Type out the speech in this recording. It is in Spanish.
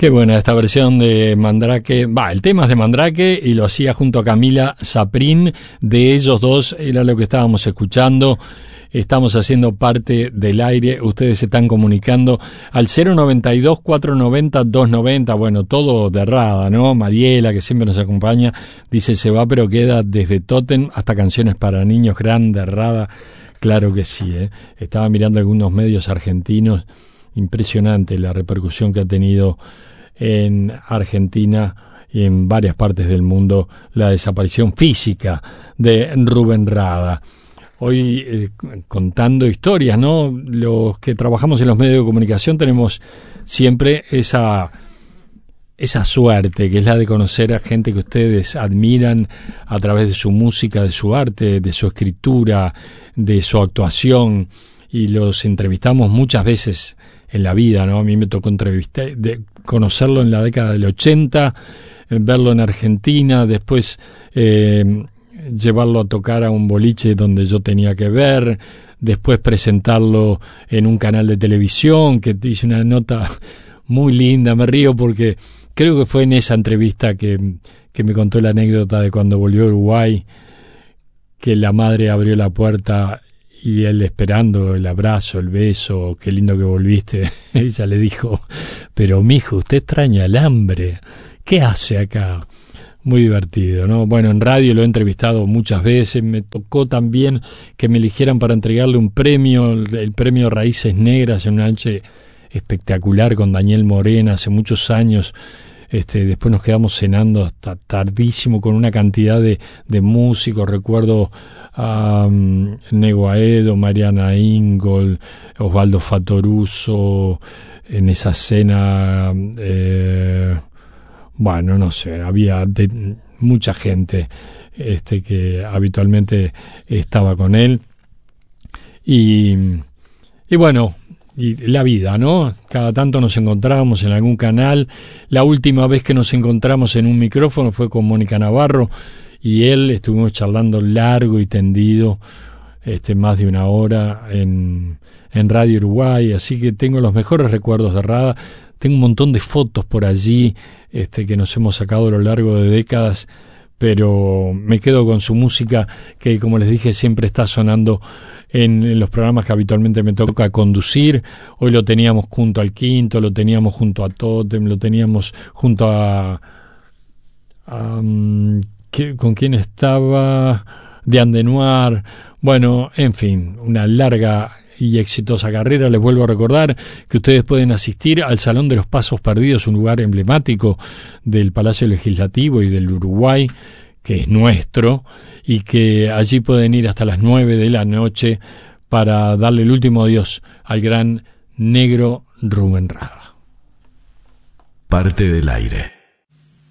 Qué buena esta versión de Mandrake. El tema es de Mandrake y lo hacía junto a Camila Zaprín. De ellos dos era lo que estábamos escuchando. Estamos haciendo parte del aire. Ustedes se están comunicando al 092-490-290. Bueno, todo de Rada, ¿no? Mariela, que siempre nos acompaña, dice: se va pero queda desde Totem hasta canciones para niños. Grande Rada. Claro que sí, ¿eh? Estaba mirando algunos medios argentinos. Impresionante la repercusión que ha tenido en Argentina y en varias partes del mundo la desaparición física de Rubén Rada. Hoy contando historias, ¿no? Los que trabajamos en los medios de comunicación tenemos siempre esa suerte, que es la de conocer a gente que ustedes admiran a través de su música, de su arte, de su escritura, de su actuación, y los entrevistamos muchas veces en la vida, ¿no? A mí me tocó conocerlo en la década del 80, verlo en Argentina, después llevarlo a tocar a un boliche donde yo tenía que ver, después presentarlo en un canal de televisión que hice una nota muy linda. Me río porque creo que fue en esa entrevista que me contó la anécdota de cuando volvió a Uruguay, que la madre abrió la puerta y él esperando el abrazo, el beso, qué lindo que volviste. Ella le dijo: pero mijo, usted extraña el hambre, ¿qué hace acá? Muy divertido, ¿no? Bueno, en radio lo he entrevistado muchas veces. Me tocó también que me eligieran para entregarle un premio, el premio Raíces Negras, en una noche espectacular con Daniel Morena hace muchos años. Después nos quedamos cenando hasta tardísimo con una cantidad de músicos. Recuerdo a Nego Aedo, Mariana Ingold, Osvaldo Fatoruso en esa cena. Bueno, no sé, había mucha gente que habitualmente estaba con él. Y bueno, y la vida, ¿no? Cada tanto nos encontramos en algún canal. La última vez que nos encontramos en un micrófono fue con Mónica Navarro y él. Estuvimos charlando largo y tendido, más de una hora en Radio Uruguay. Así que tengo los mejores recuerdos de Rada. Tengo un montón de fotos por allí que nos hemos sacado a lo largo de décadas, pero me quedo con su música, que, como les dije, siempre está sonando en los programas que habitualmente me toca conducir. Hoy lo teníamos junto al Quinto, lo teníamos junto a Totem, lo teníamos junto a ¿con quién estaba? Diane de Noir. Bueno, en fin, una larga y exitosa carrera. Les vuelvo a recordar que ustedes pueden asistir al Salón de los Pasos Perdidos, un lugar emblemático del Palacio Legislativo y del Uruguay, que es nuestro, y que allí pueden ir hasta las 9 de la noche para darle el último adiós al gran negro Rubén Rada. Parte del aire.